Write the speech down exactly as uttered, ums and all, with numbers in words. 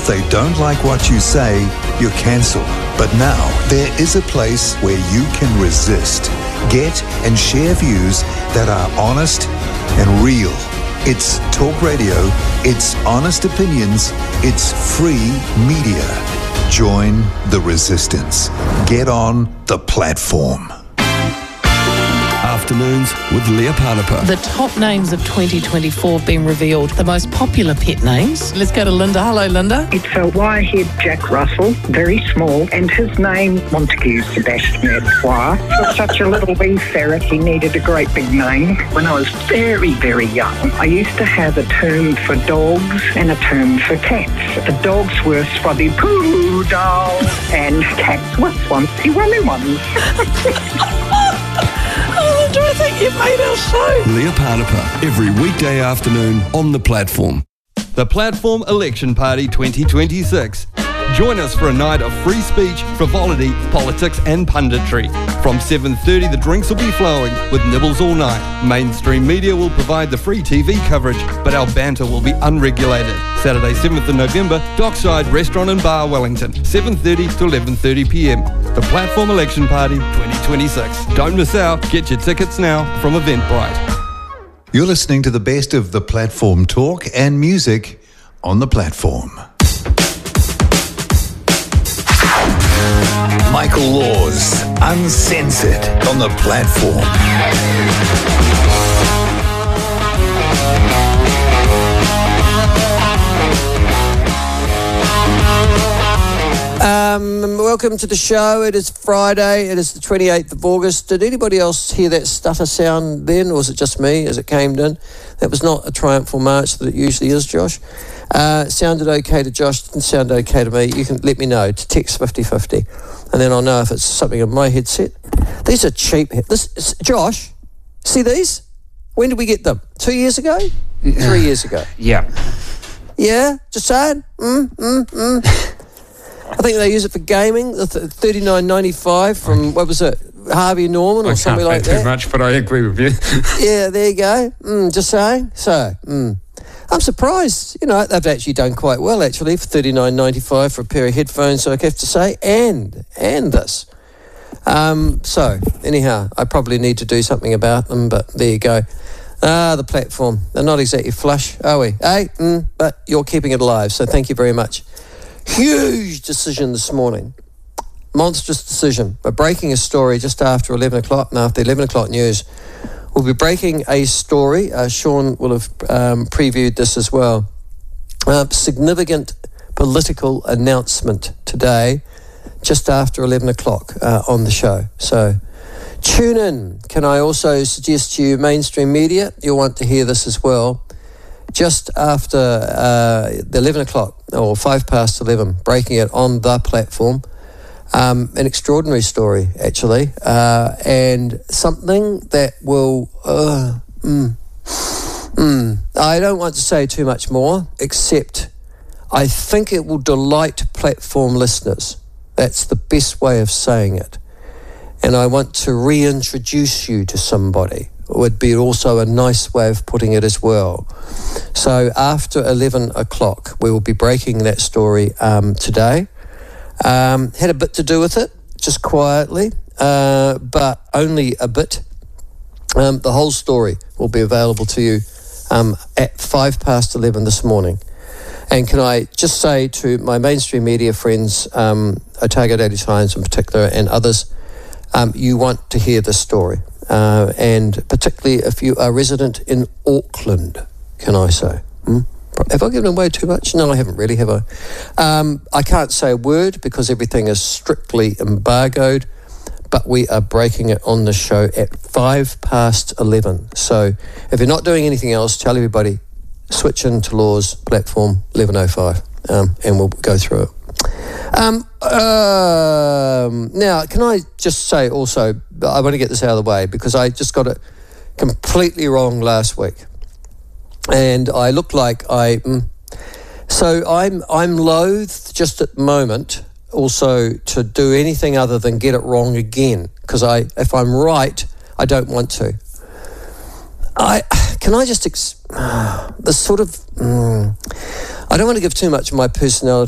they don't like what you say, you're cancelled. But now, there is a place where you can resist, get and share views that are honest and real. It's talk radio, it's honest opinions, it's free media. Join the resistance. Get on the platform. Afternoons with Leah Parnapa. The top names of twenty twenty-four have been revealed. The most popular pet names. Let's go to Linda. Hello, Linda. It's a wire-haired Jack Russell, very small, and his name, Montague Sebastian Esquire. For such a little wee ferret, he needed a great big name. When I was very, very young, I used to have a term for dogs and a term for cats. The dogs were Spotty Poodle and cats were Swansea Wummy Ones. Oh, Linda, I think you've made our show. Leah Parnapa, every weekday afternoon on The Platform. The Platform Election Party twenty twenty-six. Join us for a night of free speech, frivolity, politics and punditry. From seven thirty, the drinks will be flowing with nibbles all night. Mainstream media will provide the free T V coverage, but our banter will be unregulated. Saturday, seventh of November, Dockside Restaurant and Bar, Wellington, seven thirty to eleven thirty p m. The Platform Election Party twenty twenty-six. Don't miss out. Get your tickets now from Eventbrite. You're listening to the best of the Platform talk and music on the platform. Michael Laws, Uncensored on the Platform. Um, welcome to the show. It is Friday. It is the twenty-eighth of August. Did anybody else hear that stutter sound then, or was it just me as it came in? That was not a triumphal march that it usually is, Josh. Uh, it sounded okay to Josh, didn't sound okay to me. You can let me know to text fifty fifty, and then I'll know if it's something in my headset. These are cheap. This is, Josh, see these? When did we get them? Two years ago? Three years ago? Yeah. Yeah? Just saying? Mm, mm, mm. I think they use it for gaming. The th- thirty-nine ninety-five from, what was it, Harvey Norman or I something can't like pay that. too much, but I agree with you. Yeah, there you go. Mm, just saying. So, mm. I'm surprised. You know, they've actually done quite well, actually, for thirty-nine ninety-five for a pair of headphones, so I have to say, and, and this. Um, so, anyhow, I probably need to do something about them, but there you go. Ah, the platform. They're not exactly flush, are we? Hey, mm, but you're keeping it alive, so thank you very much. Huge decision this morning. Monstrous decision. We're breaking a story just after eleven o'clock, and after eleven o'clock news, we'll be breaking a story. Uh, Sean will have um, previewed this as well. Uh, significant political announcement today, just after eleven o'clock uh, on the show. So tune in. Can I also suggest to you, mainstream media, you'll want to hear this as well. Just after uh, the eleven o'clock, or five past eleven, breaking it on the platform. Um, an extraordinary story, actually, uh, and something that will... Uh, mm, mm, I don't want to say too much more, except I think it will delight platform listeners. That's the best way of saying it. And I want to reintroduce you to somebody. Would be also a nice way of putting it as well. So after eleven o'clock, we will be breaking that story um, today. Um, had a bit to do with it, just quietly, uh, but only a bit. Um, the whole story will be available to you um, at five past eleven this morning. And can I just say to my mainstream media friends, um, Otago Daily Times in particular, and others, um, you want to hear this story. Uh, and particularly if you are resident in Auckland, can I say? Hmm? Have I given away too much? No, I haven't really, have I? Um, I can't say a word because everything is strictly embargoed, but we are breaking it on the show at five past eleven. So if you're not doing anything else, tell everybody, switch into Law's platform eleven oh five, um, and we'll go through it. Um, um, now, can I just say also, I want to get this out of the way because I just got it completely wrong last week. And I look like I... Mm, so I'm I'm loath just at the moment also to do anything other than get it wrong again, because I if I'm right, I don't want to. I Can I just... Ex- uh, the sort of... Mm, I don't want to give too much of my personality